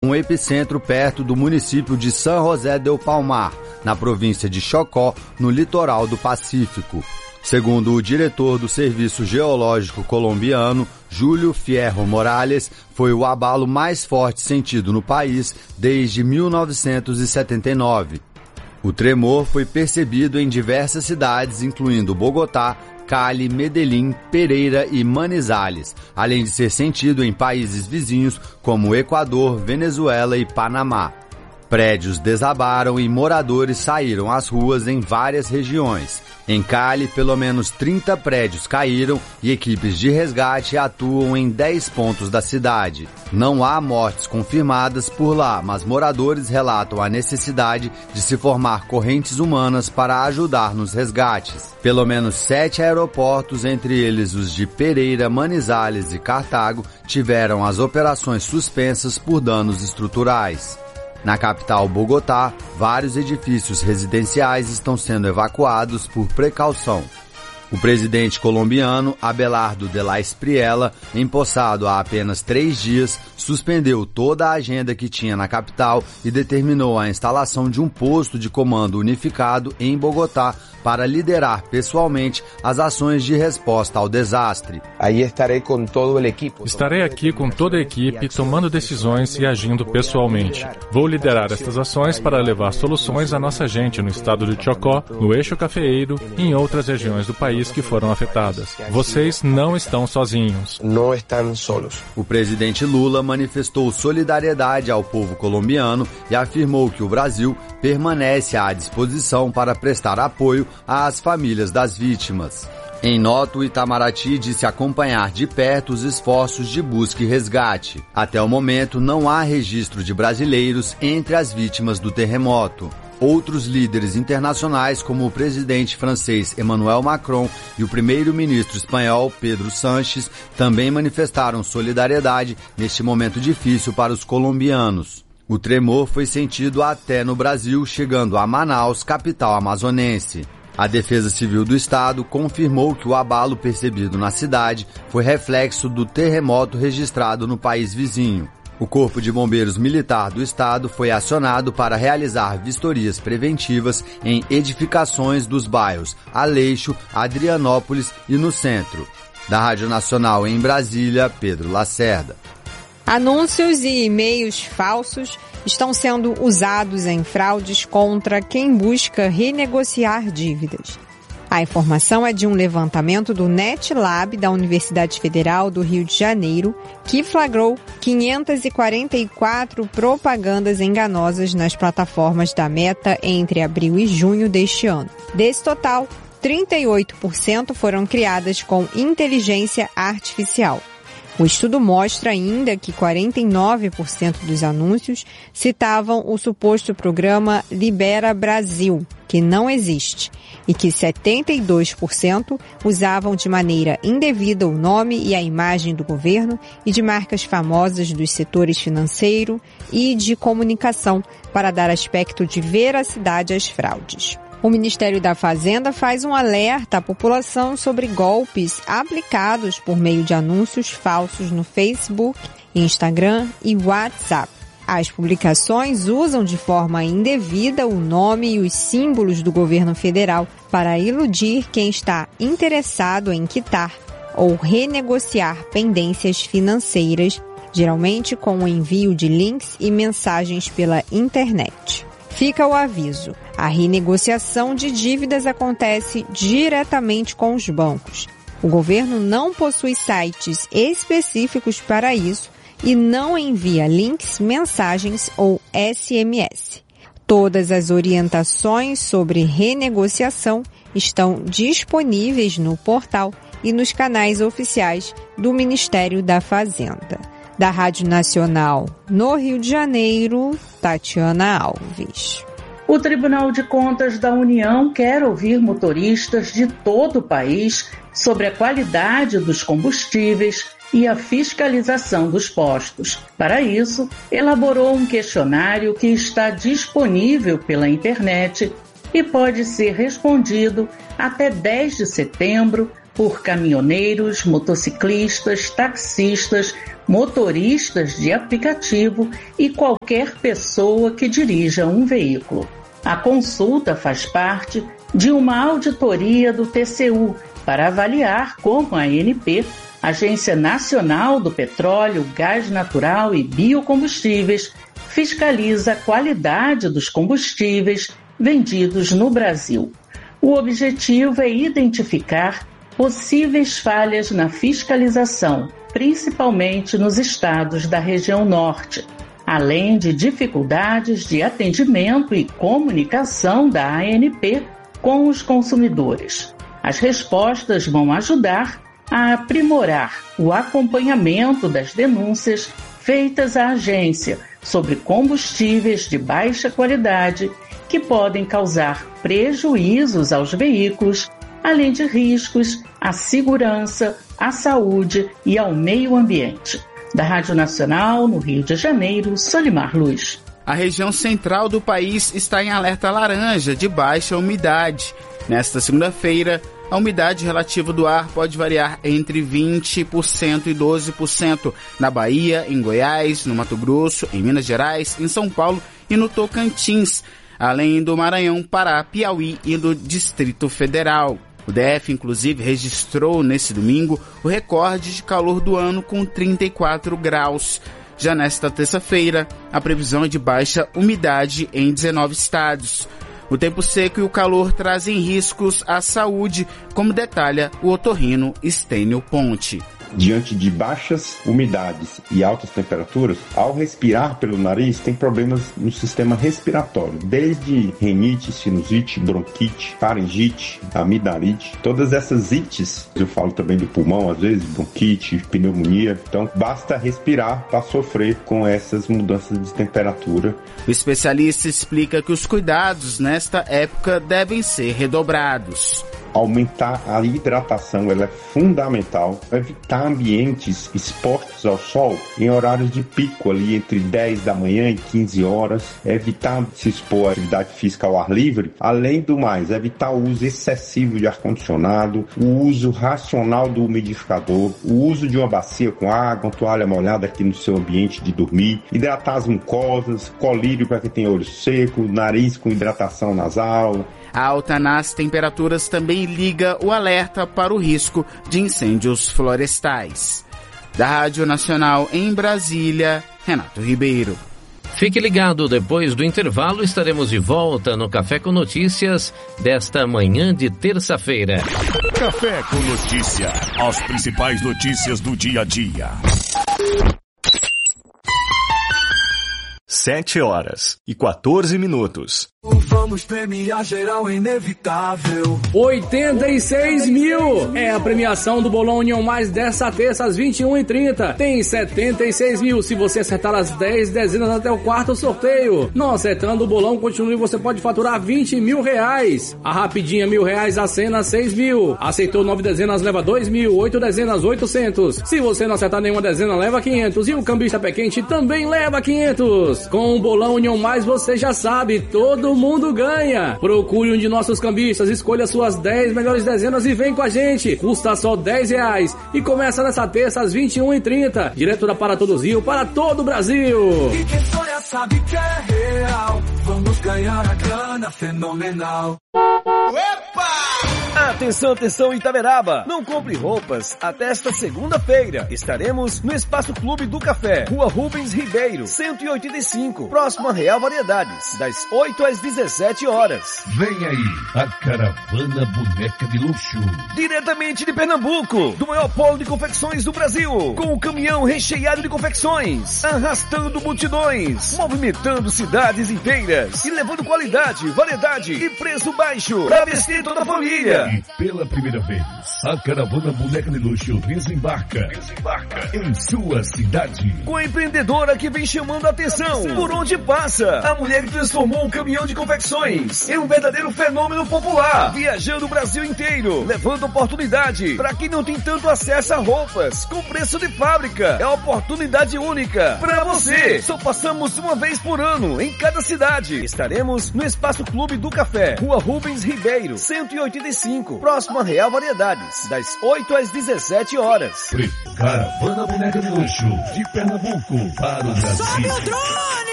um epicentro perto do município de San José del Palmar, na província de Chocó, no litoral do Pacífico. Segundo o diretor do Serviço Geológico colombiano, Júlio Fierro Morales, foi o abalo mais forte sentido no país desde 1979. O tremor foi percebido em diversas cidades, incluindo Bogotá, Cali, Medellín, Pereira e Manizales, além de ser sentido em países vizinhos como Equador, Venezuela e Panamá. Prédios desabaram e moradores saíram às ruas em várias regiões. Em Cali, pelo menos 30 prédios caíram e equipes de resgate atuam em 10 pontos da cidade. Não há mortes confirmadas por lá, mas moradores relatam a necessidade de se formar correntes humanas para ajudar nos resgates. Pelo menos 7 aeroportos, entre eles os de Pereira, Manizales e Cartago, tiveram as operações suspensas por danos estruturais. Na capital Bogotá, vários edifícios residenciais estão sendo evacuados por precaução. O presidente colombiano Abelardo de la Espriella, empossado há apenas 3 dias, suspendeu toda a agenda que tinha na capital e determinou a instalação de um posto de comando unificado em Bogotá para liderar pessoalmente as ações de resposta ao desastre. Estarei aqui com toda a equipe, tomando decisões e agindo pessoalmente. Vou liderar estas ações para levar soluções à nossa gente no estado de Chocó, no Eixo Cafeeiro e em outras regiões do país que foram afetadas. Vocês não estão sozinhos. Não estão solos. O presidente Lula manifestou solidariedade ao povo colombiano e afirmou que o Brasil permanece à disposição para prestar apoio às famílias das vítimas. Em nota, o Itamaraty disse acompanhar de perto os esforços de busca e resgate. Até o momento, não há registro de brasileiros entre as vítimas do terremoto. Outros líderes internacionais, como o presidente francês Emmanuel Macron e o primeiro-ministro espanhol Pedro Sánchez, também manifestaram solidariedade neste momento difícil para os colombianos. O tremor foi sentido até no Brasil, chegando a Manaus, capital amazonense. A Defesa Civil do Estado confirmou que o abalo percebido na cidade foi reflexo do terremoto registrado no país vizinho. O Corpo de Bombeiros Militar do Estado foi acionado para realizar vistorias preventivas em edificações dos bairros Aleixo, Adrianópolis e no centro. Da Rádio Nacional em Brasília, Pedro Lacerda. Anúncios e e-mails falsos estão sendo usados em fraudes contra quem busca renegociar dívidas. A informação é de um levantamento do NetLab da Universidade Federal do Rio de Janeiro, que flagrou 544 propagandas enganosas nas plataformas da Meta entre abril e junho deste ano. Desse total, 38% foram criadas com inteligência artificial. O estudo mostra ainda que 49% dos anúncios citavam o suposto programa Libera Brasil, que não existe, e que 72% usavam de maneira indevida o nome e a imagem do governo e de marcas famosas dos setores financeiro e de comunicação para dar aspecto de veracidade às fraudes. O Ministério da Fazenda faz um alerta à população sobre golpes aplicados por meio de anúncios falsos no Facebook, Instagram e WhatsApp. As publicações usam de forma indevida o nome e os símbolos do governo federal para iludir quem está interessado em quitar ou renegociar pendências financeiras, geralmente com o envio de links e mensagens pela internet. Fica o aviso: a renegociação de dívidas acontece diretamente com os bancos. O governo não possui sites específicos para isso e não envia links, mensagens ou SMS. Todas as orientações sobre renegociação estão disponíveis no portal e nos canais oficiais do Ministério da Fazenda. Da Rádio Nacional no Rio de Janeiro, Tatiana Alves. O Tribunal de Contas da União quer ouvir motoristas de todo o país sobre a qualidade dos combustíveis e a fiscalização dos postos. Para isso, elaborou um questionário que está disponível pela internet e pode ser respondido até 10 de setembro por caminhoneiros, motociclistas, taxistas, motoristas de aplicativo e qualquer pessoa que dirija um veículo. A consulta faz parte de uma auditoria do TCU para avaliar como a ANP, Agência Nacional do Petróleo, Gás Natural e Biocombustíveis, fiscaliza a qualidade dos combustíveis vendidos no Brasil. O objetivo é identificar possíveis falhas na fiscalização, principalmente nos estados da região norte, além de dificuldades de atendimento e comunicação da ANP com os consumidores. As respostas vão ajudar a aprimorar o acompanhamento das denúncias feitas à agência sobre combustíveis de baixa qualidade que podem causar prejuízos aos veículos, além de riscos à segurança, à saúde e ao meio ambiente. Da Rádio Nacional, no Rio de Janeiro, Solimar Luz. A região central do país está em alerta laranja de baixa umidade. Nesta segunda-feira, a umidade relativa do ar pode variar entre 20% e 12% na Bahia, em Goiás, no Mato Grosso, em Minas Gerais, em São Paulo e no Tocantins, além do Maranhão, Pará, Piauí e do Distrito Federal. O DF, inclusive, registrou nesse domingo o recorde de calor do ano com 34 graus. Já nesta terça-feira, a previsão é de baixa umidade em 19 estados. O tempo seco e o calor trazem riscos à saúde, como detalha o otorrino Estênio Ponte. Diante de baixas umidades e altas temperaturas, ao respirar pelo nariz tem problemas no sistema respiratório, desde rinite, sinusite, bronquite, faringite, amidalite, todas essas ites, eu falo também do pulmão, às vezes, bronquite, pneumonia, então basta respirar para sofrer com essas mudanças de temperatura. O especialista explica que os cuidados nesta época devem ser redobrados. Aumentar a hidratação, ela é fundamental. Evitar ambientes expostos ao sol em horários de pico, ali entre 10 da manhã e 15 horas. Evitar se expor à atividade física ao ar livre. Além do mais, evitar o uso excessivo de ar-condicionado, o uso racional do umidificador, o uso de uma bacia com água, uma toalha molhada aqui no seu ambiente de dormir, hidratar as mucosas, colírio para quem tem olho seco, nariz com hidratação nasal. A alta nas temperaturas também liga o alerta para o risco de incêndios florestais. Da Rádio Nacional em Brasília, Renato Ribeiro. Fique ligado, depois do intervalo estaremos de volta no Café com Notícias desta manhã de terça-feira. Café com Notícia, as principais notícias do dia a dia. 7h14. Vamos premiar geral inevitável. 86 mil é a premiação do Bolão União Mais dessa terça às 21h30. Tem 76 mil se você acertar as 10 dezenas até o quarto sorteio. Não acertando, o bolão continua e você pode faturar 20 mil reais. A rapidinha R$1.000, a cena 6 mil. Aceitou 9 dezenas, leva 2 mil. 8 dezenas, 800. Se você não acertar nenhuma dezena, leva 500. E o cambista pé quente também leva 500. Com o Bolão União Mais você já sabe, todo mundo ganha. Procure um de nossos cambistas, escolha suas 10 melhores dezenas e vem com a gente. Custa só R$10 e começa nessa terça às 21h30. Direto da Para Todos Rio, para todo o Brasil. E quem sonha sabe que é real. Vamos ganhar a grana fenomenal. Opa! Atenção, atenção, Itaberaba! Não compre roupas até esta segunda-feira. Estaremos no Espaço Clube do Café, Rua Rubens Ribeiro, 185, próximo a Real Variedades, das 8 às 17 horas. Vem aí, a Caravana Boneca de Luxo. Diretamente de Pernambuco, do maior polo de confecções do Brasil, com o caminhão recheado de confecções, arrastando multidões, movimentando cidades inteiras e levando qualidade, variedade e preço baixo para vestir toda a família. E pela primeira vez, a Caravana Boneca de Luxo desembarca em sua cidade. Com a empreendedora que vem chamando a atenção por onde passa. A mulher que transformou um caminhão de confecções em um verdadeiro fenômeno popular. Viajando o Brasil inteiro, levando oportunidade para quem não tem tanto acesso a roupas com preço de fábrica. É uma oportunidade única para você. Só passamos uma vez por ano em cada cidade. Estaremos no Espaço Clube do Café, Rua Rubens Ribeiro, 185. 5, próximo a Real Variedades, das 8 às 17 horas. Caravana Boneca de Luxo, de Pernambuco para o Brasil. Sobe o drone!